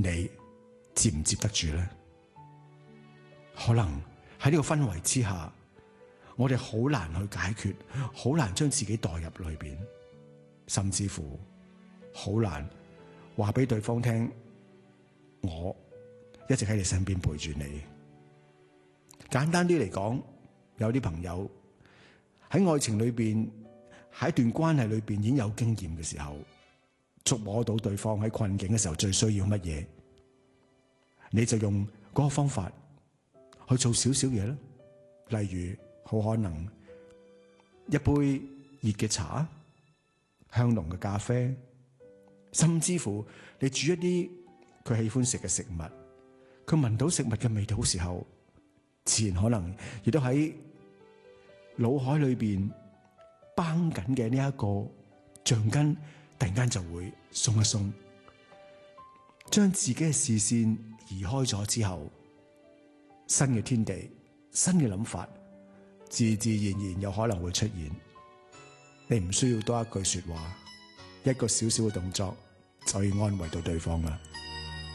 你接唔接得住呢？可能喺呢個氛圍之下，我哋好難去解決，好難將自己代入裏邊，甚至乎好難話俾對方聽，我一直喺你身邊陪住你。簡單啲嚟講，有啲朋友喺愛情裏邊，喺一段關係裏邊已經有經驗嘅時候，觸摸到對方喺困境嘅時候最需要乜嘢，你就用嗰個方法去做少少嘢啦。例如好可能一杯熱嘅茶，香濃嘅咖啡，甚至乎你煮一啲佢喜歡食嘅食物，佢聞到食物嘅味道嘅時候，自然可能亦都喺腦海裏邊繃緊嘅呢一個橡筋，突然間就會鬆一鬆，將自己嘅視線移開咗之後，新嘅天地、新嘅諗法，自自然然有可能會出現。你唔需要多一句說話，一個小小嘅動作就可以安慰到對方啦。